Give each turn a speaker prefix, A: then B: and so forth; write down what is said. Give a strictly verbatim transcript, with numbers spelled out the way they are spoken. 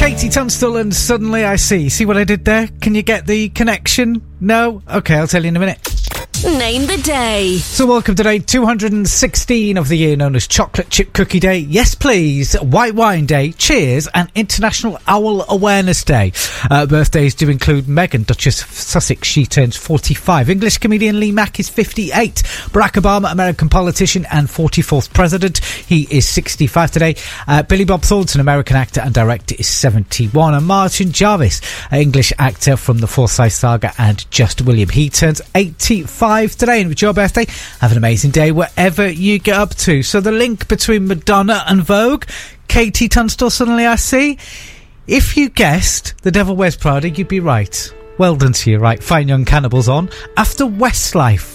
A: Katie Tunstall and Suddenly I See. See what I did there? Can you get the connection? No? Okay, I'll tell you in a minute.
B: Name the day.
A: So welcome to day two hundred sixteen of the year, known as Chocolate Chip Cookie Day. Yes, please. White Wine Day. Cheers. And International Owl Awareness Day. Uh, birthdays do include Meghan, Duchess of Sussex. She turns forty-five. English comedian Lee Mack is fifty-eight. Barack Obama, American politician and forty-fourth president. He is sixty-five today. Uh, Billy Bob Thornton, American actor and director, is seventy-one. And Martin Jarvis, an English actor from the Forsyth Saga and Just William. He turns eighty-five today. And with your birthday, have an amazing day wherever you get up to. So the link between Madonna and Vogue, Katie Tunstall, Suddenly I See. If you guessed The Devil Wears Prada, you'd be right. Well done to you. Right, Fine Young Cannibals on after Westlife.